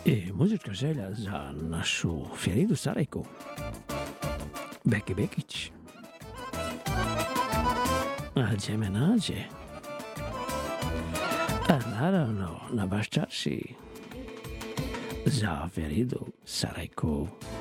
I muzička želja za našu Fjeridu Sarajku. Beki Bekić. A gdje me nađe? A naravno, na Baščarši. Za Fjeridu Sarajku.